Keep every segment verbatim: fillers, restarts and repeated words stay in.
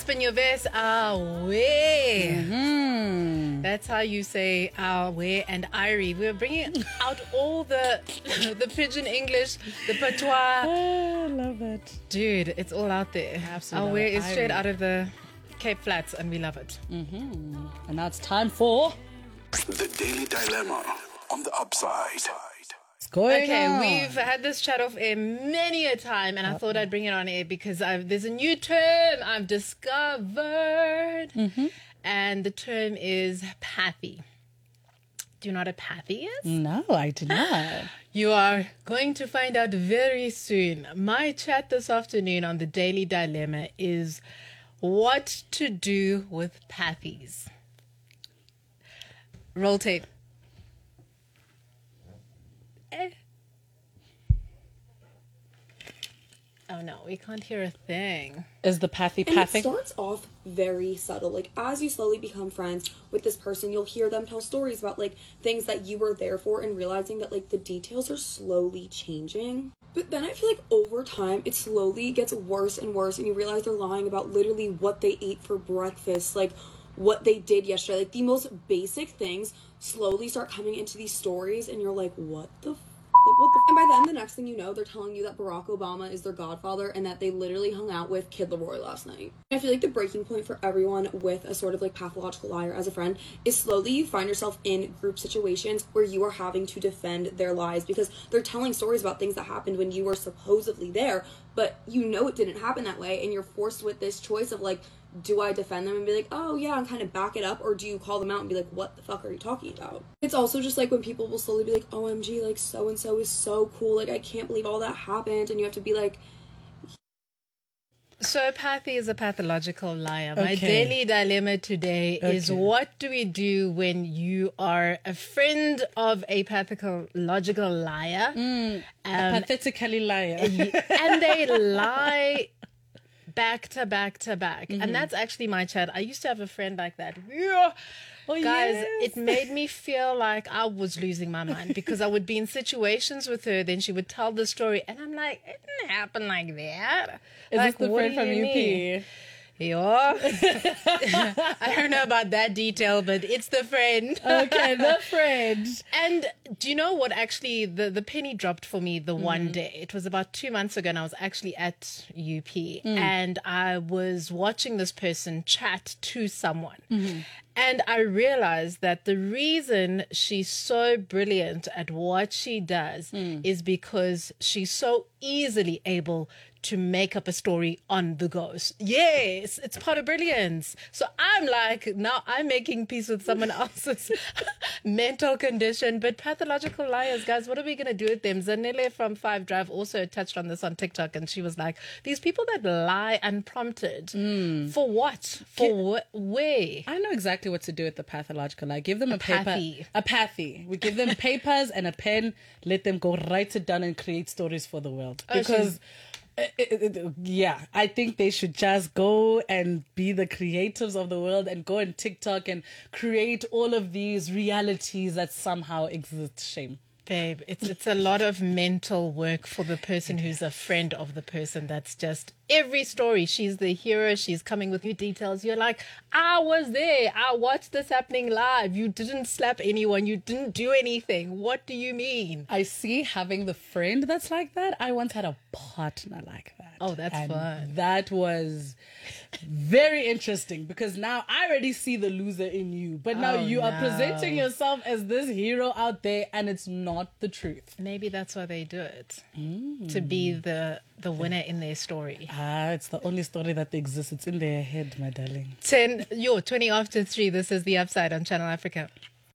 spin your verse. Awe. Mm-hmm. That's how you say awe and Irie. We're bringing out all the the pidgin English, the patois. Oh, I love it. Dude, it's all out there. Absolutely. Awe is straight out of the Cape Flats, and we love it. Mm-hmm. And now it's time for The Daily Dilemma on the Upside. Going okay, on. we've had this chat off air many a time, and I Uh-oh. thought I'd bring it on air because I've, there's a new term I've discovered, mm-hmm. and the term is pathy. Do you know what a pathy is? No, I do not. You are going to find out very soon. My chat this afternoon on the Daily Dilemma is what to do with pathies. Roll tape. Eh. Oh no, we can't hear a thing. Is the pathy and pathing? It starts off very subtle. Like, as you slowly become friends with this person, you'll hear them tell stories about, like, things that you were there for and realizing that, like, the details are slowly changing. But then I feel like over time, it slowly gets worse and worse, and you realize they're lying about literally what they ate for breakfast, like, what they did yesterday. Like, the most basic things slowly start coming into these stories, and you're like, what the f***? Like, what the f-? And by then, the next thing you know, they're telling you that Barack Obama is their godfather and that they literally hung out with Kid Laroi last night. I feel like the breaking point for everyone with a sort of like pathological liar as a friend is slowly you find yourself in group situations where you are having to defend their lies because they're telling stories about things that happened when you were supposedly there, but you know it didn't happen that way, and you're forced with this choice of like, do I defend them and be like, oh yeah, and kind of back it up, or do you call them out and be like, what the fuck are you talking about? It's also just like when people will slowly be like, O M G, like so and so is so cool, like I can't believe all that happened, and you have to be like, so pathy is a pathological liar. My Okay. daily dilemma today Okay. is what do we do when you are a friend of a pathological liar? Mm, Um, a pathetically liar. and they lie back to back to back. Mm-hmm. And that's actually my chat. I used to have a friend like that. Yeah. Oh, Guys, yes. it made me feel like I was losing my mind because I would be in situations with her, then she would tell the story, and I'm like, it didn't happen like that. Is like, this the what friend do from you U P? mean? Yeah. I don't know about that detail, but it's the friend. Okay, the friend. And do you know what actually the, the penny dropped for me the mm. one day? It was about two months ago and I was actually at U P mm. and I was watching this person chat to someone. Mm-hmm. And I realized that the reason she's so brilliant at what she does mm. is because she's so easily able to make up a story on the go. Yes, it's part of brilliance. So I'm like, now I'm making peace with someone else's mental condition. But pathological liars, guys, what are we going to do with them? Zanele from Five Drive also touched on this on TikTok, and she was like, these people that lie unprompted, mm. for what? For wh- where? I know exactly what to do with the pathological lie. Give them a, a paper. Pathy. A pathy. We give them papers and a pen, let them go write it down and create stories for the world. Because... Oh, It, it, it, yeah, I think they should just go and be the creatives of the world and go on TikTok and create all of these realities that somehow exist. Shame. Babe, it's it's a lot of mental work for the person who's a friend of the person that's just every story. She's the hero. She's coming with new details. You're like, I was there. I watched this happening live. You didn't slap anyone. You didn't do anything. What do you mean? I see having the friend that's like that. I once had a partner like that. Oh, that's and fun. That was very interesting because now I already see the loser in you. But now oh, you are no. presenting yourself as this hero out there and it's not the truth. Maybe that's why they do it. Mm. To be the, the winner in their story. Ah, it's the only story that exists. It's in their head, my darling. ten, yo, twenty after three. This is The Upside on Channel Africa.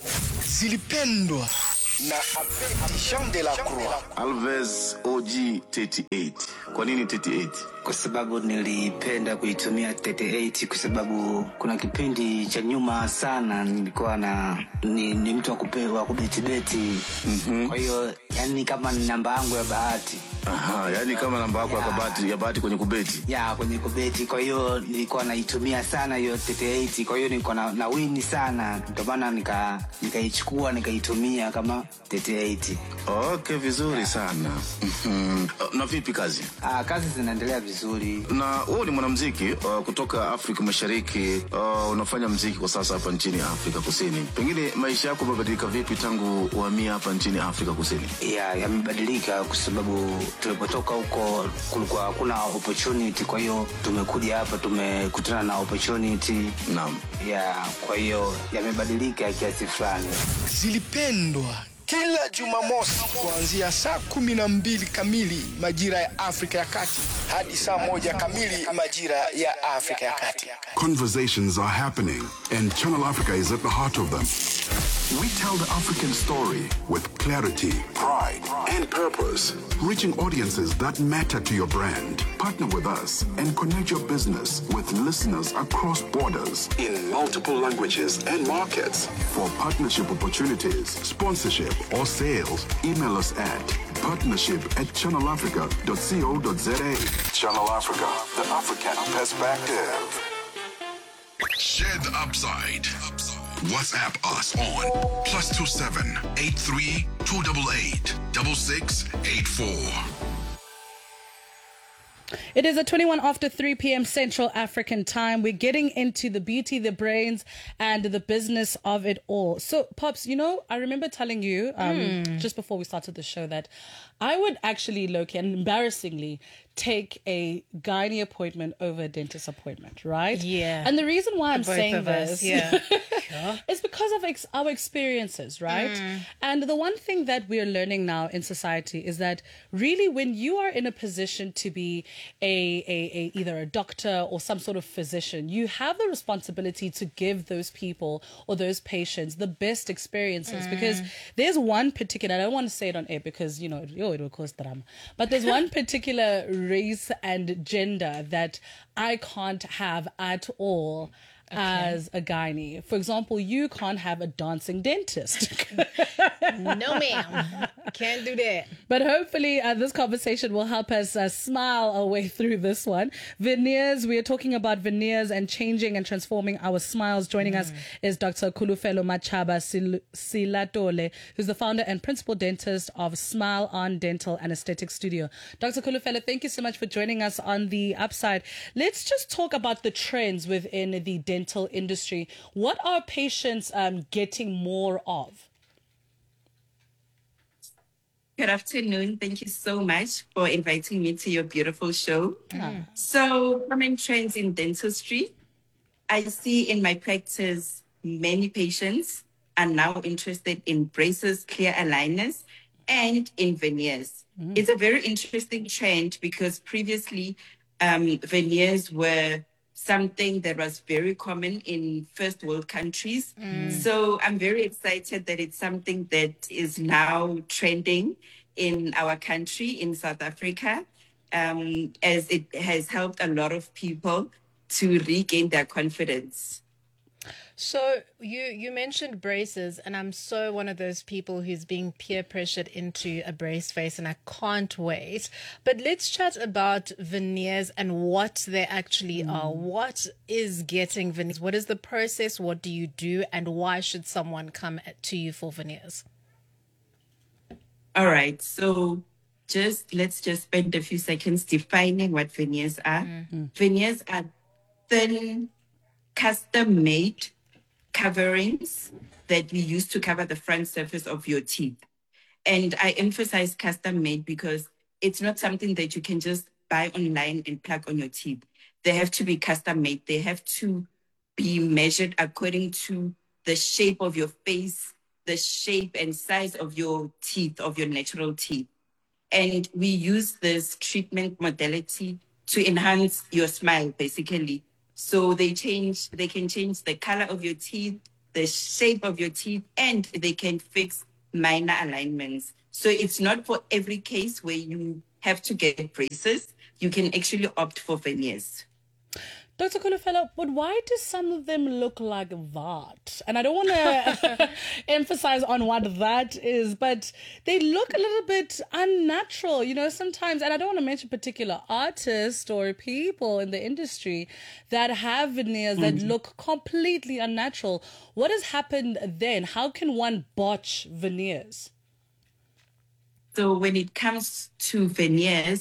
Zilipendwa na Jean de la Croix. Alves O G thirty-eight. Kwa nini thirty-eight? Kwa sababu nilipenda kuitumia thirty-eight kwa sababu kuna kipindi cha nyuma sana nilikuwa na ni, ni mtu wa kupewa kubetibeti. Mm-hmm. Kwa hiyo yani kama ni namba yangu ya bahati. Aha, yani kama namba yako ya bahati ya bahati kwenye kubeti. Ya, kwenye kubeti. Kwa hiyo nilikuwa naitumia sana hiyo thirty-eight. Kwa hiyo nilikuwa na, na win sana. Ndio maana nika nikaichukua nikaitumia kama thirty-eight. Okay, vizuri sana. Mhm. Na vipi kazi? Ah, kazi zinaendelea vizuri. vizuri. Na wewe ni mwanamuziki uh, kutoka Afrika Mashariki, uh, unafanya muziki kwa sasa hapa nchini Afrika Kusini. Pengine maisha yako yamebadilika vipi tangu uhamia hapa nchini Afrika Kusini? Yeah, yamebadilika kwa sababu tulipotoka huko kulikuwa hakuna opportunity, kwa hiyo tumekuja hapa tumekutana na opportunity. Naam. Yeah, kwa hiyo yamebadilika kiasi fulani. Zilipendwa kila Jumamosi kuanzia saa kumi na mbili kamili majira ya Afrika ya Kati hadi saa moja kamili majira ya Afrika ya Kati. Conversations are happening and Channel Africa is at the heart of them. We tell the African story with clarity, pride, and purpose, reaching audiences that matter to your brand. Partner with us and connect your business with listeners across borders in multiple languages and markets. For partnership opportunities, sponsorship, or sales, email us at partnership at channel africa dot co dot za. Channel Africa, the African perspective. Share the upside. WhatsApp us on plus two seven eight three two eight eight double six eight four. It is at twenty-one after three p.m. Central African time. We're getting into the beauty, the brains, and the business of it all. So, Pops, you know, I remember telling you um, mm. just before we started the show that I would actually, Loki, and embarrassingly, take a gynae appointment over a dentist appointment, right? Yeah. And the reason why I'm Both saying of this us, yeah. is because of ex- our experiences, right? Mm. And the one thing that we're learning now in society is that really when you are in a position to be a, a, a either a doctor or some sort of physician, you have the responsibility to give those people or those patients the best experiences mm. because there's one particular, I don't want to say it on air because, you know, oh, it will cause drama, but there's one particular race and gender that I can't have at all. Okay. As a gynae. For example, you can't have a dancing dentist. No, ma'am. Can't do that. But hopefully uh, this conversation will help us uh, smile our way through this one. Veneers, we are talking about veneers and changing and transforming our smiles. Joining mm. us is Doctor Khulufelo Machaba Sil- Silatole, who's the founder and principal dentist of Smile On Dental and Aesthetic Studio. Doctor Khulufelo, thank you so much for joining us on The Upside. Let's just talk about the trends within the dental dental industry. What are patients um, getting more of? Good afternoon. Thank you so much for inviting me to your beautiful show. Mm. So, common trends in dentistry. I see in my practice many patients are now interested in braces, clear aligners, and in veneers. Mm. It's a very interesting trend because previously um, veneers were something that was very common in first world countries. Mm. So I'm very excited that it's something that is now trending in our country, in South Africa, um, as it has helped a lot of people to regain their confidence. So you, you mentioned braces, and I'm so one of those people who's being peer pressured into a brace face, and I can't wait. But let's chat about veneers and what they actually mm. are. What is getting veneers? What is the process? What do you do? And why should someone come to you for veneers? All right. So just let's just spend a few seconds defining what veneers are. Mm-hmm. Veneers are thin, custom-made coverings that we use to cover the front surface of your teeth. And I emphasize custom made because it's not something that you can just buy online and plug on your teeth. They have to be custom made. They have to be measured according to the shape of your face, the shape and size of your teeth, of your natural teeth. And we use this treatment modality to enhance your smile, basically. So they change, they can change the color of your teeth, the shape of your teeth, and they can fix minor alignments. So it's not for every case where you have to get braces. You can actually opt for veneers. Doctor Khulufelo, but why do some of them look like that? And I don't want to emphasize on what that is, but they look a little bit unnatural, you know, sometimes. And I don't want to mention particular artists or people in the industry that have veneers mm-hmm. that look completely unnatural. What has happened then? How can one botch veneers? So when it comes to veneers,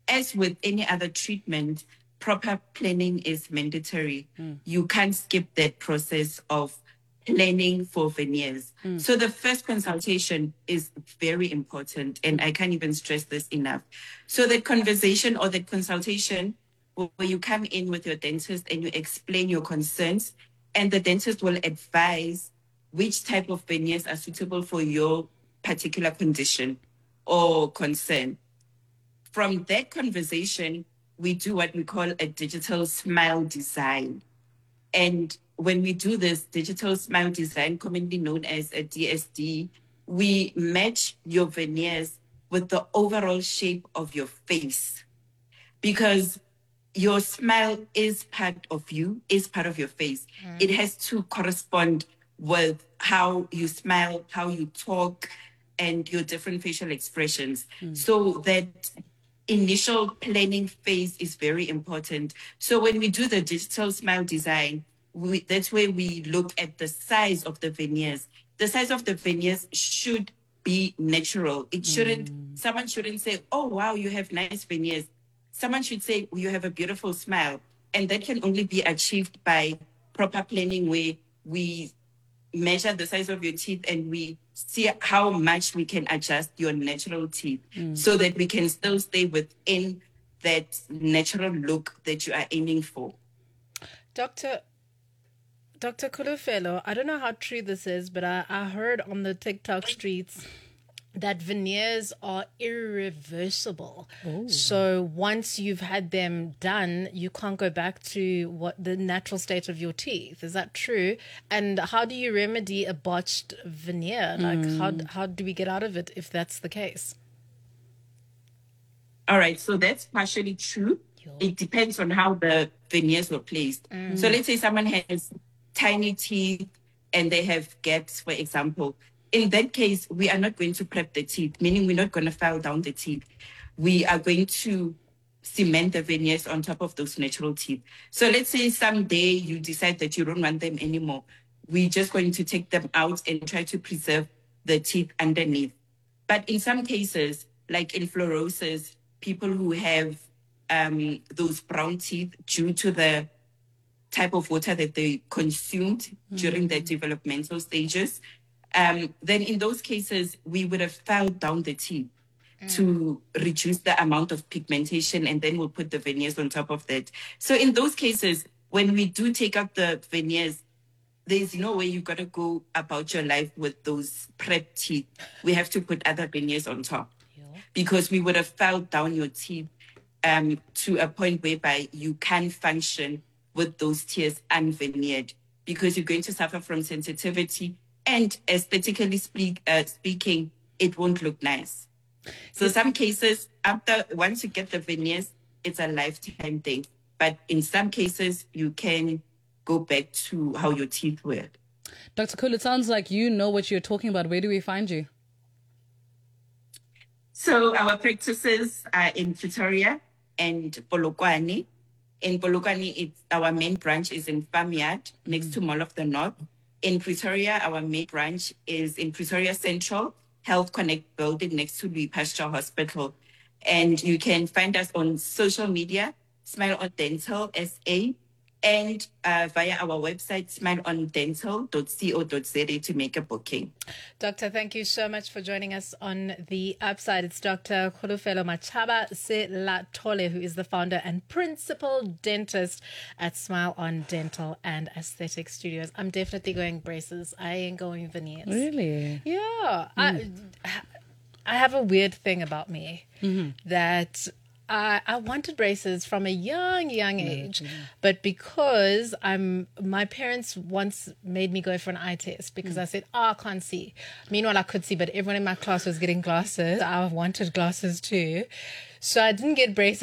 as with any other treatment, proper planning is mandatory. Mm. You can't skip that process of planning for veneers. Mm. So the first consultation is very important, and I can't even stress this enough. So that conversation or that consultation where you come in with your dentist and you explain your concerns, and the dentist will advise which type of veneers are suitable for your particular condition or concern. From that conversation, we do what we call a digital smile design. And when we do this digital smile design, commonly known as a D S D, we match your veneers with the overall shape of your face. Because your smile is part of you, is part of your face. Mm. It has to correspond with how you smile, how you talk, and your different facial expressions. Mm. So that initial planning phase is very important. So when we do the digital smile design, we, that's where we look at the size of the veneers. The size of the veneers should be natural. It shouldn't, mm. someone shouldn't say, oh, wow, you have nice veneers. Someone should say, you have a beautiful smile. And that can only be achieved by proper planning, where we measure the size of your teeth and we see how much we can adjust your natural teeth mm. so that we can still stay within that natural look that you are aiming for. Doctor Doctor Khulufelo, I don't know how true this is, but I, I heard on the TikTok streets that veneers are irreversible. Ooh. So once you've had them done, you can't go back to what the natural state of your teeth. Is that true? And how do you remedy a botched veneer? Like, mm. how how do we get out of it if that's the case? All right, so that's partially true. It depends on how the veneers were placed. Mm. So let's say someone has tiny teeth and they have gaps, for example. In that case, we are not going to prep the teeth, meaning we're not going to file down the teeth. We are going to cement the veneers on top of those natural teeth. So let's say someday you decide that you don't want them anymore. We're just going to take them out and try to preserve the teeth underneath. But in some cases, like in fluorosis, people who have um, those brown teeth due to the type of water that they consumed mm-hmm. during their developmental stages, Um, then in those cases, we would have filed down the teeth mm. to reduce the amount of pigmentation, and then we'll put the veneers on top of that. So in those cases, when we do take out the veneers, there's no way you've got to go about your life with those prep teeth. We have to put other veneers on top yeah. because we would have filed down your teeth um, to a point whereby you can function with those teeth unveneered, because you're going to suffer from sensitivity. And aesthetically speak, uh, speaking, it won't look nice. So some cases, after once you get the veneers, it's a lifetime thing. But in some cases, you can go back to how your teeth were. Doctor Khulu, it sounds like you know what you're talking about. Where do we find you? So our practices are in Pretoria and Polokwane. In Polokwane, it's, our main branch is in Farmyard, next mm. to Mall of the North. In Pretoria, our main branch is in Pretoria Central Health Connect building next to Louis Pasteur Hospital. And you can find us on social media, Smile On Dental S A, and uh, via our website, smile on dental dot co dot za to make a booking. Doctor, thank you so much for joining us on The Upside. It's Doctor Khulufelo Machaba Selatole, who is the founder and principal dentist at Smile On Dental and Aesthetic Studios. I'm definitely going braces. I ain't going veneers. Really? Yeah. Mm. I, I have a weird thing about me mm-hmm. that... I, I wanted braces from a young, young age, mm-hmm. but because I'm, my parents once made me go for an eye test because mm. I said, oh, I can't see. Meanwhile, I could see, but everyone in my class was getting glasses. I wanted glasses too. So I didn't get braces.